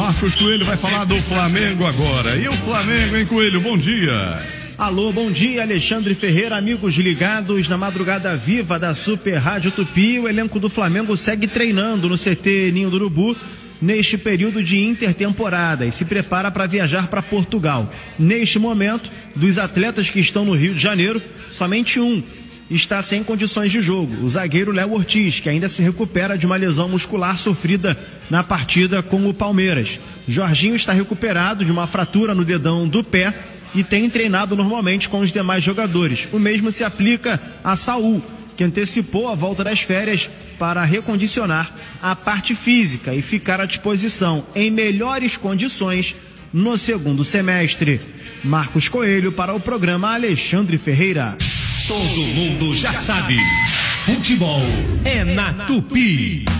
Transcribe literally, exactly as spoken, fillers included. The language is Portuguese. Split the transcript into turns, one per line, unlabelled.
Marcos Coelho vai falar do Flamengo agora. E o Flamengo, hein, Coelho? Bom dia.
Alô, bom dia, Alexandre Ferreira, amigos ligados na madrugada viva da Super Rádio Tupi. O elenco do Flamengo segue treinando no C T Ninho do Urubu neste período de intertemporada e se prepara para viajar para Portugal. Neste momento, dos atletas que estão no Rio de Janeiro, somente um está sem condições de jogo, o zagueiro Léo Ortiz, que ainda se recupera de uma lesão muscular sofrida na partida com o Palmeiras. Jorginho está recuperado de uma fratura no dedão do pé e tem treinado normalmente com os demais jogadores. O mesmo se aplica a Saul, que antecipou a volta das férias para recondicionar a parte física e ficar à disposição em melhores condições no segundo semestre. Marcos Coelho para o programa Alexandre Ferreira.
Todo mundo já sabe, futebol é na Tupi.